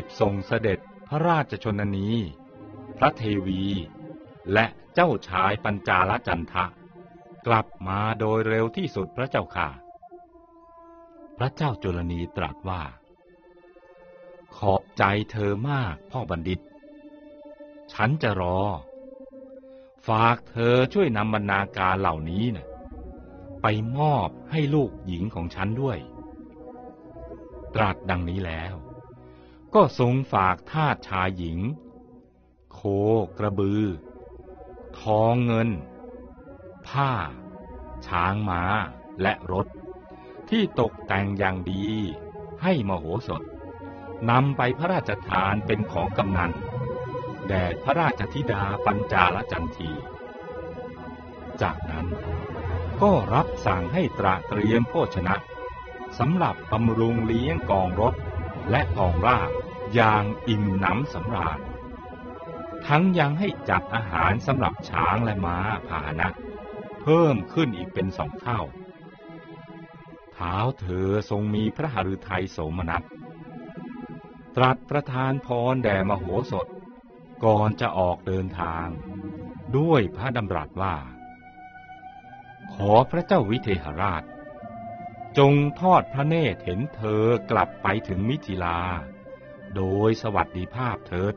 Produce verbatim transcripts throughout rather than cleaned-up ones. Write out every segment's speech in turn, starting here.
ทรงเสด็จพระราชชนนีพระเทวีและเจ้าชายปัญจาลจันทะกลับมาโดยเร็วที่สุดพระเจ้าค่ะพระเจ้าจุลนีตรัสว่าขอบใจเธอมากพ่อบัณฑิตฉันจะรอฝากเธอช่วยนำบรรณาการเหล่านี้นะไปมอบให้ลูกหญิงของฉันด้วยตรัสดังนี้แล้วก็ทรงฝากทาสชายหญิงโคกระบือทองเงินผ้าช้างม้าและรถที่ตกแต่งอย่างดีให้มโหสถนำไปพระราชทานเป็นของกำนันแด่พระราชธิดาปัญจาลจันทีจากนั้นก็รับสั่งให้ตระเตรียมโภชนะสำหรับบำรุงเลี้ยงกองรถและกองราชอย่างอิ่มหนำสำราญทั้งยังให้จัดอาหารสำหรับช้างและม้าพาหนะเพิ่มขึ้นอีกเป็นสองเท่าเท้าเธอทรงมีพระหฤทัยโสมนัสตรัสประทานพรแด่มโหสถก่อนจะออกเดินทางด้วยพระดำรัสว่าขอพระเจ้าวิเทหราชจงทอดพระเนตรเห็นเธอกลับไปถึงมิถิลาโดยสวัสดิภาพเถิด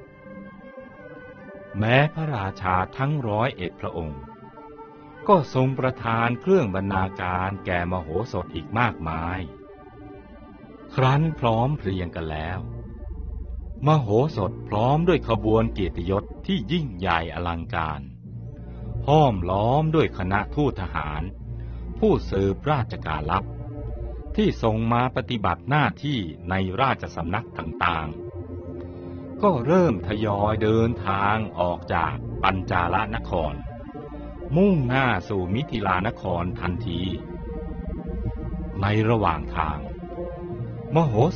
แม้พระราชาทั้งร้อยเอ็ดพระองค์ก็ทรงประทานเครื่องบรรณาการแก่มโหสถอีกมากมายครั้นพร้อมเพรียงกันแล้วมโหสถพร้อมด้วยขบวนเกียรติยศที่ยิ่งใหญ่อลังการห้อมล้อมด้วยคณะทูตทหารผู้สืบราชการลับที่ทรงมาปฏิบัติหน้าที่ในราชสำนักต่างๆก็เริ่มทยอยเดินทางออกจากปัญจาลนครมุ่งหน้าสู่มิถิลานครทันทีในระหว่างทางมโห